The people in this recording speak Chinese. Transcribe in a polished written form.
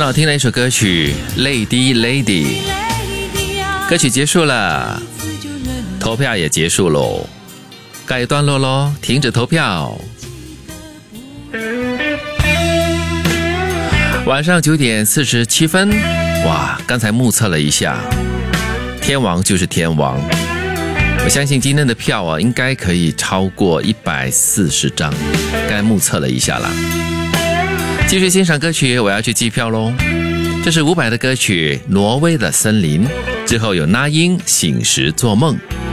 好听的一首歌曲 Lady Lady， 歌曲结束了，投票也结束咯，告一段落咯，停止投票。晚上9点47分，哇，刚才目测了一下，天王就是天王，我相信今天的票啊，应该可以超过140张，刚才目测了一下啦。继续欣赏歌曲，我要去计票咯。这是伍佰的歌曲《挪威的森林》，之后有那英《醒时做梦》。